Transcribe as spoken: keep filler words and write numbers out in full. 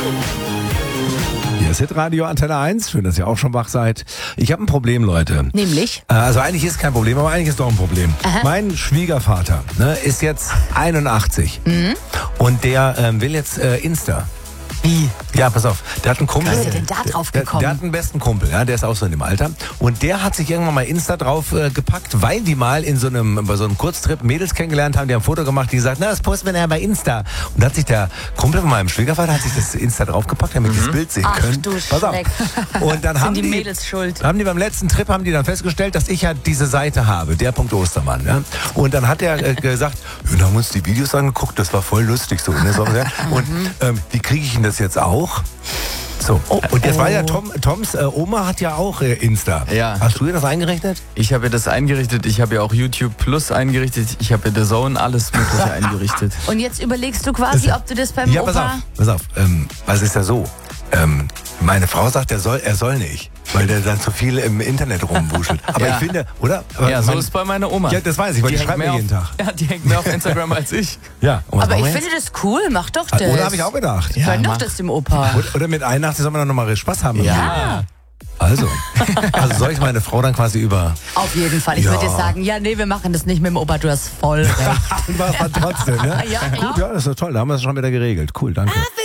Hier ist Hitradio Antenne eins. Schön, dass ihr auch schon wach seid. Ich habe ein Problem, Leute. Nämlich? Also eigentlich ist kein Problem, aber eigentlich ist doch ein Problem. Aha. Mein Schwiegervater ne, ist jetzt einundachtzig mhm. und der ähm, will jetzt äh, Insta. Wie? Ja, pass auf. Der hat einen Kumpel. Was ist denn da drauf gekommen? Der, der hat einen besten Kumpel, ja, der ist auch so in dem Alter. Und der hat sich irgendwann mal Insta drauf äh, gepackt, weil die mal in so einem, bei so einem Kurztrip Mädels kennengelernt haben, die haben ein Foto gemacht, die gesagt, na, das posten wir nachher bei Insta. Und da hat sich der Kumpel von meinem Schwiegervater hat sich das Insta draufgepackt, damit mhm. die das Bild sehen Ach, können. Du pass auf. Und dann haben die, die Mädels schuld. Haben die beim letzten Trip haben die dann festgestellt, dass ich ja diese Seite habe, der Punkt Ostermann. Ja? Und dann hat er äh, gesagt, wir haben uns die Videos angeguckt, das war voll lustig so. Ne? so ja? Und ähm, wie kriege ich denn das jetzt auch? So, oh, und jetzt oh. war ja Tom, Toms äh, Oma hat ja auch äh, Insta. Ja. Hast du dir das eingerichtet? Ich habe ja das eingerichtet, ich habe ja auch YouTube Plus eingerichtet, ich habe ja The Zone, alles mögliche eingerichtet. Und jetzt überlegst du quasi, ob du das beim ja, Opa... Ja, pass auf, pass auf. Ähm, was ist ja so? Ähm, meine Frau sagt, er soll, er soll nicht, weil der dann zu viel im Internet rumwuschelt. Aber ja. ich finde, oder? Aber ja, so mein, ist bei meiner Oma. Ja, das weiß ich, weil die, die schreibt mir jeden Tag. Ja, die hängt mehr auf Instagram als ich. Ja. Aber ich finde das cool, mach doch das. Oder habe ich auch gedacht. Ja, Gönn doch das dem Opa. Oder, oder mit Weihnachten soll man dann nochmal Spaß haben. Ja. Also, also soll ich meine Frau dann quasi über... Auf jeden Fall. Ich ja. würde dir sagen, ja, nee, wir machen das nicht mit dem Opa, du hast voll recht. Du warst dann trotzdem, ja? Ja, klar. Gut, ja, das ist toll, da haben wir es schon wieder geregelt. Cool, danke.